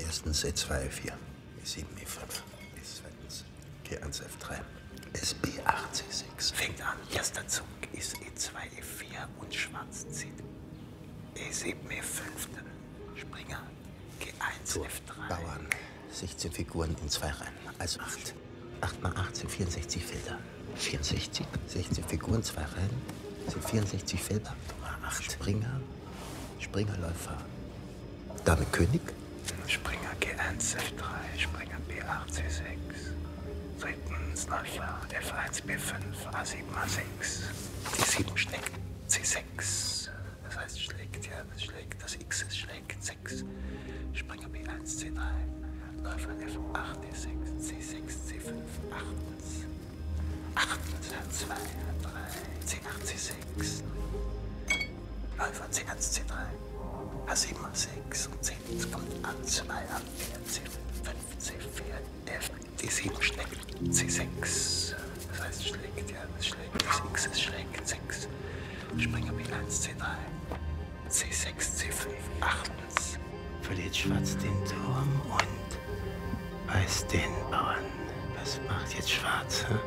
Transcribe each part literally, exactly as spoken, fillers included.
Erstens E zwei, E vier, E sieben, E fünf. Zweitens G eins, F drei. S B acht, C sechs. Fängt an. Erster Zug ist E zwei, E vier und schwarz zieht. E sieben, E fünf, dann Springer. G eins, so, F drei. Bauern. sechzehn Figuren in zwei Reihen. Also acht. acht mal acht sind vierundsechzig Felder. vierundsechzig. sechzehn Figuren, zwei Reihen. Sind vierundsechzig Felder. Nummer acht. Springer. Springerläufer. Dame König. Springer G eins, F drei. Springer B acht, C sechs. Drittens Läufer F eins, B fünf, A sieben, A sechs. Die sieben schlägt C sechs. Das heißt, schlägt, ja, das schlägt, das X ist schlägt sechs. Springer B eins, C drei. Läufer F acht, D sechs, C sechs, C fünf, achtens. Achtens H zwei, H drei, C acht, C sechs. Läufer C eins, C drei. H sieben, H sechs. Und zehntens kommt A zwei, A vier, C fünf, C vier, F. D sieben schlägt C sechs. Das heißt, schlägt, ja, das schlägt, das X ist schlägt sechs. Springer B eins, C drei. C sechs, C fünf, achtens. Verliert Schwarz den Turm und weiß den Bauern. Was macht jetzt Schwarz, hm?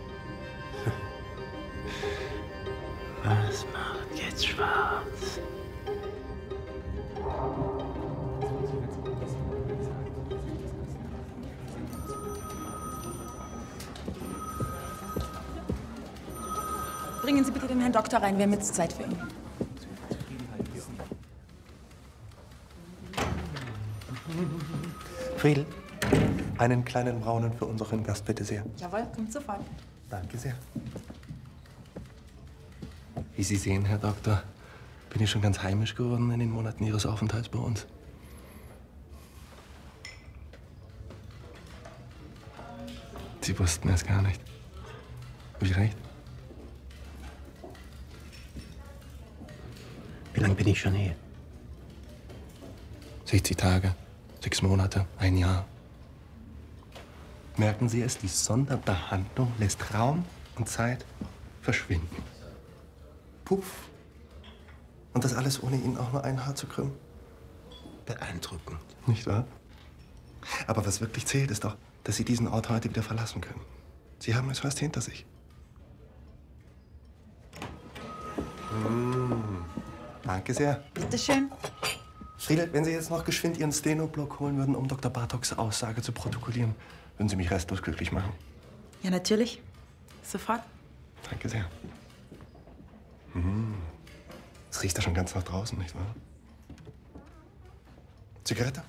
Was macht jetzt Schwarz? Bringen Sie bitte den Herrn Doktor rein, wir haben jetzt Zeit für ihn. Friedel, einen kleinen Braunen für unseren Gast, bitte sehr. Jawohl, kommt sofort. Danke sehr. Wie Sie sehen, Herr Doktor, bin ich schon ganz heimisch geworden in den Monaten Ihres Aufenthalts bei uns. Sie wussten es gar nicht. Hab ich recht? Wie lange bin ich schon hier? sechzig Tage, sechs Monate, ein Jahr. Merken Sie es, die Sonderbehandlung lässt Raum und Zeit verschwinden. Puff. Und das alles ohne Ihnen auch nur ein Haar zu krümmen. Beeindruckend. Nicht wahr? Aber was wirklich zählt, ist doch, dass Sie diesen Ort heute wieder verlassen können. Sie haben es fast hinter sich. Mmh. Danke sehr. Bitte schön. Friedel, wenn Sie jetzt noch geschwind Ihren Steno-Block holen würden, um Doktor Bartoks Aussage zu protokollieren, würden Sie mich restlos glücklich machen. Ja, natürlich. Sofort. Danke sehr. Mmh. Es riecht ja schon ganz nach draußen, nicht wahr? Zigarette?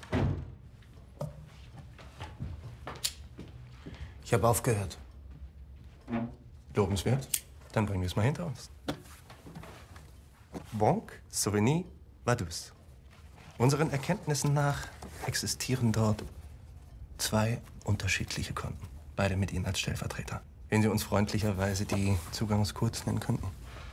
Ich habe aufgehört. Lobenswert. Dann bringen wir es mal hinter uns. Bonk, Souvenir, Vaduz. Unseren Erkenntnissen nach existieren dort zwei unterschiedliche Konten. Beide mit Ihnen als Stellvertreter. Wenn Sie uns freundlicherweise die Zugangscodes nennen könnten.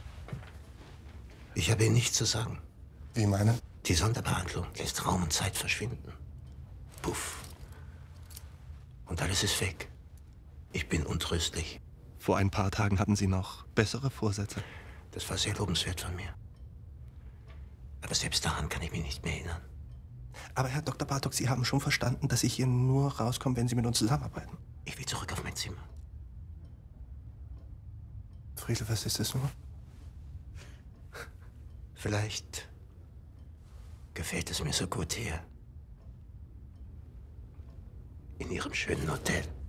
Ich habe Ihnen nichts zu sagen. Wie meine? Die Sonderbehandlung lässt Raum und Zeit verschwinden. Puff. Und alles ist weg. Ich bin untröstlich. Vor ein paar Tagen hatten Sie noch bessere Vorsätze. Das war sehr lobenswert von mir. Aber selbst daran kann ich mich nicht mehr erinnern. Aber Herr Doktor Bartok, Sie haben schon verstanden, dass ich hier nur rauskomme, wenn Sie mit uns zusammenarbeiten. Ich will zurück auf mein Zimmer. Friedel, was ist das nur? Vielleicht gefällt es mir so gut hier. In Ihrem schönen Hotel.